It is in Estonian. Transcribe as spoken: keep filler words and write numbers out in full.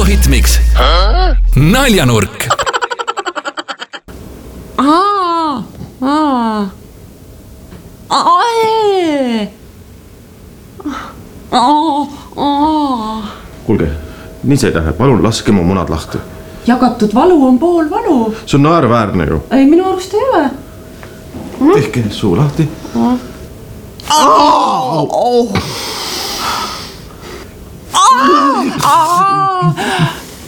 Algoritmiks naljanurk. Aa, aa. Ae. Aa, aa. Kuulge, nii see ei tähe, palun laske mu munad lahti. Jagatud valu on pool valu. See on naerväärne ju. Ei, minu arust ei ole. Tehke suu lahti. Aa! Aa! Aa!